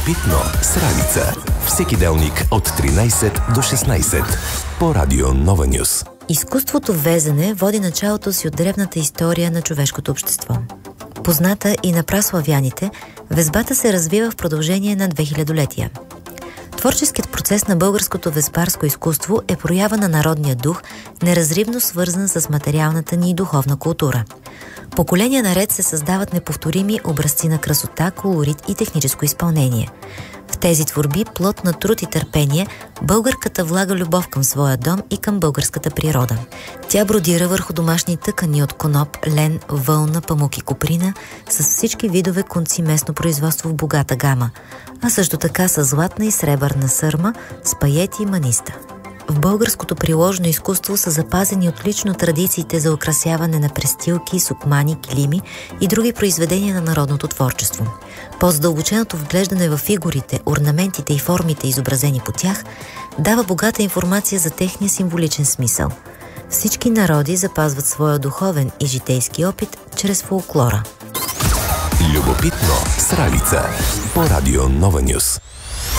Питно с Ралица. Всеки делник от 13 до 16 по Радио Нова Нюс. Изкуството везене води началото си от древната история на човешкото общество. Позната и на праславяните, везбата се развива в продължение на 2000-летия. Творческият процес на българското везбарско изкуство е проява на народния дух, неразривно свързан с материалната ни и духовна култура. Поколения наред се създават неповторими образци на красота, колорит и техническо изпълнение. В тези творби, плод на труд и търпение, българката влага любов към своя дом и към българската природа. Тя бродира върху домашни тъкани от коноп, лен, вълна, памук и коприна с всички видове конци местно производство в богата гама, а също така с златна и сребърна сърма, с паети и маниста. В българското приложно изкуство са запазени отлично традициите за украсяване на престилки, сукмани, килими и други произведения на народното творчество. По-задълбоченото вглеждане в фигурите, орнаментите и формите, изобразени по тях, дава богата информация за техния символичен смисъл. Всички народи запазват своя духовен и житейски опит чрез фолклора. Любопитно с Ралица по Радио Нова Нюс.